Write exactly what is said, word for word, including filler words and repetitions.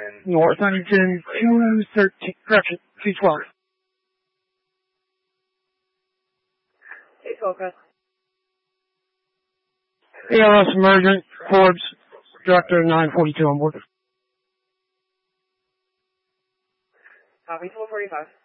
North Huntington, two thirteen, correction, two twelve. two twelve, guys. A L S Emergent, Forbes, Director nine forty-two on board. Copy, four forty-five.